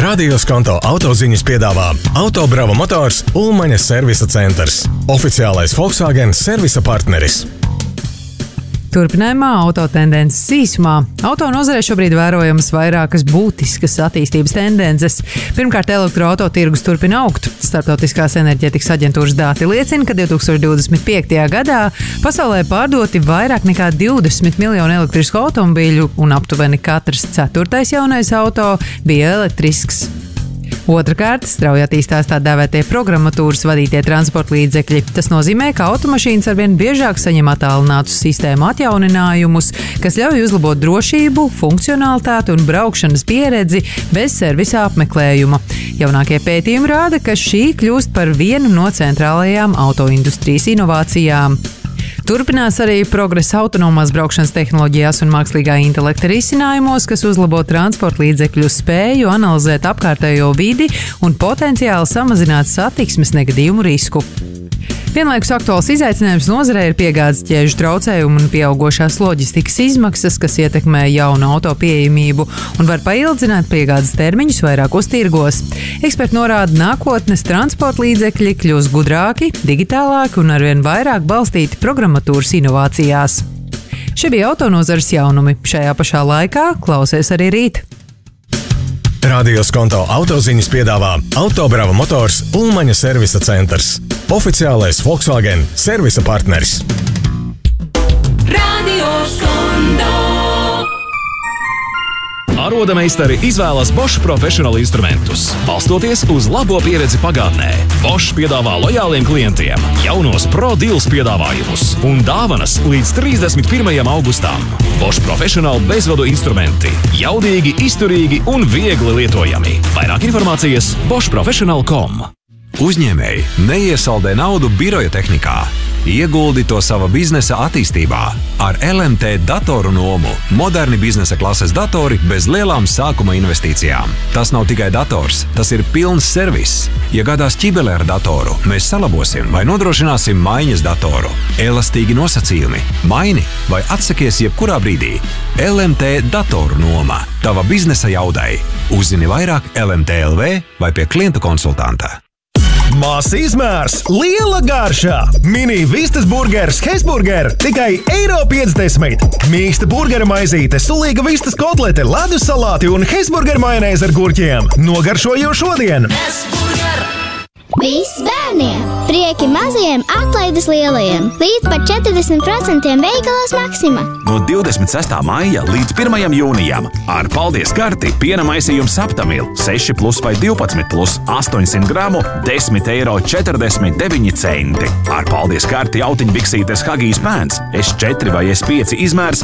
Radio Skonto autoziņas piedāvā Autobrava motors Ulmaņa servisa centrs. Oficiālais Volkswagen servisa partneris. Turpinājumā autotendences īsumā. Auto nozarē šobrīd vērojamas vairākas būtiskas attīstības tendences. Pirmkārt, elektroauto tirgus turpina augt. Starptautiskās enerģētikas aģentūras dati liecina, ka 2025. gadā pasaulē pārdoti vairāk nekā 20 miljonu elektrisku automobīļu un aptuveni katrs 4. jaunais auto bija elektrisks. Otrakārt, strauji attīstās tā dēvētie programmatūras vadītie transporta līdzekļi. Tas nozīmē, ka automašīnas arvien biežāk saņem attālinātu sistēmu atjauninājumus, kas ļauj uzlabot drošību, funkcionalitāti un braukšanas pieredzi bez servisa apmeklējuma. Jaunākie pētījumi rāda, ka šī kļūst par vienu no centrālajām autoindustrijas inovācijām. Turpinās arī progress autonomās braukšanas tehnoloģijās un mākslīgā intelekta risinājumos, kas uzlabo transporta līdzekļu spēju analizēt apkārtējo vidi un potenciāli samazināt satiksmes negadījumu risku. Vienlaikus aktuāls izaicinājums nozarē ir piegādes ķēžu traucējumi un pieaugošās loģistikas izmaksas, kas ietekmē jaunu auto pieejamību un var paildzināt piegādes termiņus vairākos tirgos. Eksperti norāda, nākotnes transporta līdzekļi kļūs gudrāki, digitālāki un arvien vairāk balstīti programmatūras inovācijās. Šie bija autonozares jaunumi. Šajā pašā laikā klausies arī rīt. Radio Skonto autoziņas piedāvā Autobrava motors Ulmaņa servisa centrs. Oficiālais Volkswagen servisa partneris. Radio Skonto. Arodameistari izvēlas Bosch profesionālu instrumentus, balstoties uz labo pieredzi pagātnē. Bosch piedāvā lojāliem klientiem jaunos Pro Deals piedāvājumus un dāvanas līdz 31. augustam. Bosch profesionāli bezvadu instrumenti, jaudīgi, izturīgi un viegli lietojami. Vairāk informācijas boschprofessional.com. Uzņēmēji neiesaldē naudu biroja tehnikā. Ieguldi to sava biznesa attīstībā. Ar LMT datoru nomu moderni biznesa klases datori bez lielām sākuma investīcijām. Tas nav tikai dators, tas ir pilns servis. Ja gadās ķibele ar datoru, mēs salabosim vai nodrošināsim maiņas datoru. Elastīgi nosacījumi. Maini vai atsakies jebkurā brīdī. LMT datoru noma. Tava biznesa jaudai. Uzzini vairāk LMT LV vai pie klienta konsultanta. Mazs izmērs, liela garšā! Mini vistas burgers Hesburger tikai €50. Mīksta burgera maizīte, sulīga vistas kotlete, ledus salāti un Hesburger majonēze ar gurķiem. Nogaršo jau šodien! Viss bērniem! Prieki mazajiem, atlaides lielajiem! Līdz pat 40% veikalos Maksima! No 26. maija līdz 1. jūnijam ar paldies karti piena maisījums Saptamil 6+ vai 12+, 800 gramu, €10,49. Ar paldies karti autiņbiksītes Hagijs pēns S4 vai S5 izmērs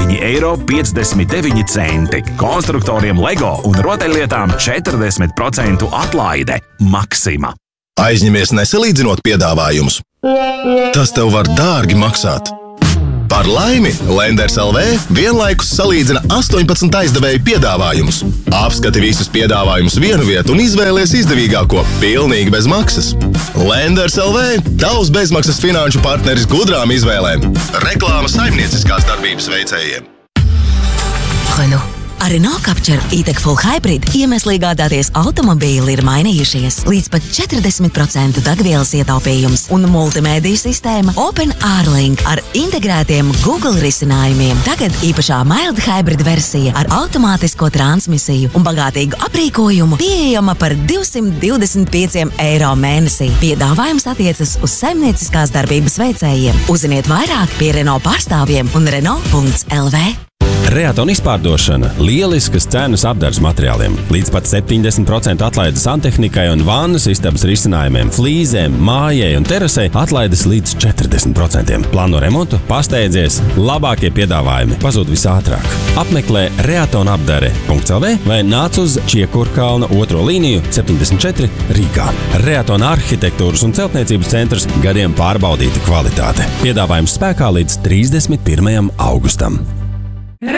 €9,59. Konstruktoriem Lego un rotaļlietām 40% atlaide. Maksima! Aizņemies nesalīdzinot piedāvājumus. Tas tev var dārgi maksāt. Par laimi Lenders LV vienlaikus salīdzina 18 aizdevēju piedāvājumus. Apskati visus piedāvājumus vienu vietu un izvēlies izdevīgāko, pilnīgi bez maksas. Lenders LV – tavs bezmaksas finanšu partneris gudrām izvēlēm. Reklāma saimnieciskās darbības veicējiem. Renault. Ar Renault Captur e-tech Full Hybrid iemesli iegādāties automobīli ir mainījušies. Līdz pat 40% degvielas ietaupījums un multimēdiju sistēma Open R-Link ar integrētiem Google risinājumiem. Tagad īpašā Mild Hybrid versija ar automātisko transmisiju un bagātīgu aprīkojumu pieejama par €225 mēnesī. Piedāvājums attiecas uz saimnieciskās darbības veicējiem. Uzziniet vairāk pie Renault pārstāvjiem un Renault.lv. Reaton izpārdošana – lieliskas cenas apdars materiāliem. Līdz pat 70% atlaides santehnikai un vannas istabas risinājumiem, flīzēm, mājai un terasei atlaides līdz 40%. Plāno remontu? Pasteidzies! Labākie piedāvājumi pazūd visātrāk. Apmeklē reatonapdare.lv vai nāc uz Čiekurkalna 2. līniju 74 Rīgā. Reaton arhitektūras un celtniecības centrs gadiem pārbaudīta kvalitāte. Piedāvājums spēkā līdz 31. augustam.